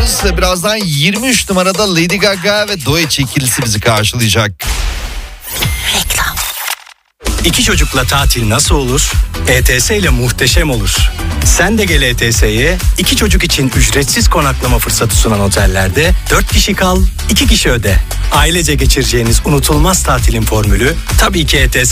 gidiyoruz. Birazdan 23 numarada Lady Gaga ve Doeçi ikilisi bizi karşılayacak. Reklam. İki çocukla tatil nasıl olur? ETS ile muhteşem olur. Sen de gel ETS'ye, iki çocuk için ücretsiz konaklama fırsatı sunan otellerde 4 kişi kal, 2 kişi öde. Ailece geçireceğiniz unutulmaz tatilin formülü tabii ki ETS